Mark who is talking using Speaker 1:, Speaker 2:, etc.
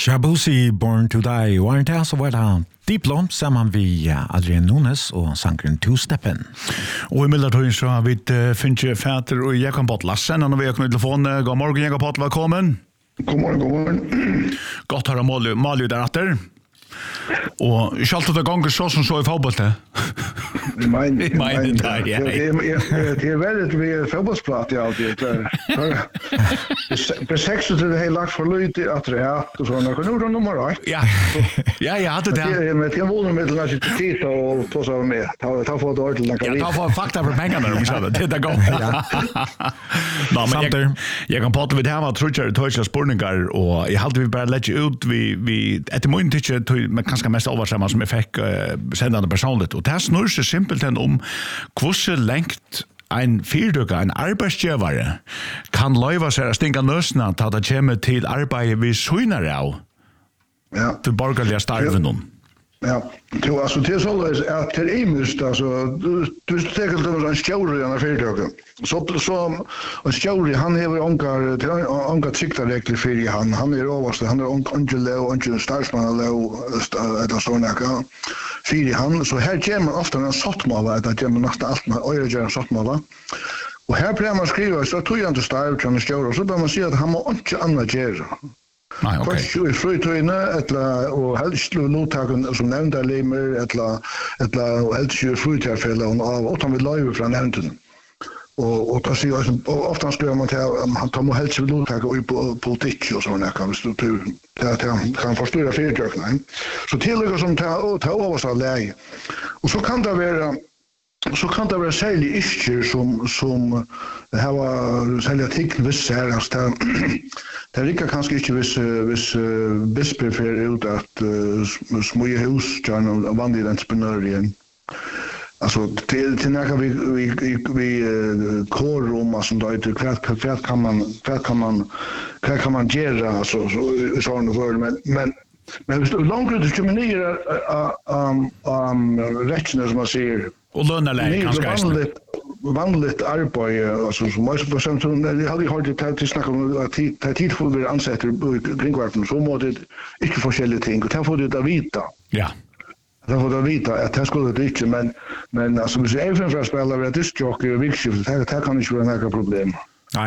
Speaker 1: Shabusi Born to Die var en tals av hva Diplom sammen vi Adrian Nunes og sangren Two Steppen.
Speaker 2: Og i midlertøyen så har vi Finche Fæter og Jakob Pott Lassen, og vi har kommet i telefonen. God morgen, Jakob Pott, velkommen.
Speaker 3: God morgen.
Speaker 2: Godt å ha Malju der etter. Og ikke alltid det ganger så som så i fotballet.
Speaker 3: Jeg mener
Speaker 2: det, ja.
Speaker 3: Det er veldig vi fotballsprat i alltid. På 6 til det hele lagt for lyd at det er og sånn. Nå er det nummer 8.
Speaker 2: Ja, jeg hadde det.
Speaker 3: Men det er volummiddelen at ikke tid og ta seg med. Ta for det ordentlig.
Speaker 2: Ja, ta for fakta for pengene, om sånn. Det er godt. Nå, men jeg kan prate med det her, tror jeg det er spørninger, og jeg hadde vi bare legge ut, vi etter måten ikke men kanskje mest oversamma som jeg fikk sendende personligt. Og det snurrer seg simpelthen om hvordan lengt en fyrdøkker, en arbeidsgjøvere, kan løyva seg å stinga nøsene til at det kommer til arbeidet vi søgner av til borgerlige starven.
Speaker 3: Ja, alltså det är så att det är imust alltså du tänker det en stjärna i en företag. Så en stjärna han har onka tryckta regler för han är överste han är onkel starsman eller såna kan för han så här kommer man ofta en sottmål att det kommer nästan allt med öre sottmål. Och här blir man skriva så tog jag inte starv kan stjärna så bör man se att han har inte annat göra.
Speaker 2: Nej, okej.
Speaker 3: Kvart i frøytøyene, og helst nottaken som nevnte limer, og helst i frøytøyfelle, og han vil løyve fra nevnten. Og da sier jeg, ofte skriver man til han tar helst i nottaken i politikk og sånn, hvis du kan forstyrre fyrtøkene. Så tillegger som tar over seg leie. Og så kan det være særlig isker som har særlig artikkel viss her, det rikker kanskje ikke hvis bisper fer ut at smøye hus gjør vanlige entreprenører igjen. Altså, til nækker vi kårrom, som da heter, hva kan man gjøre, altså, sånn og for, men hvis du langt diskriminerer rettene, som man sier,
Speaker 2: og lønnerleg, kanskje
Speaker 3: vanligt arbeid, altså som mest på samtidig, jeg hadde hørt til snakke om at det er tid for å være ansetter i kringverden, så må det ikke forskjellige ting, og det får det å vite.
Speaker 2: Ja.
Speaker 3: Det får det å vite at det skulle det ikke, men altså hvis jeg er for å spille ved diskjockey og vikskift, det kan ikke være noe problem.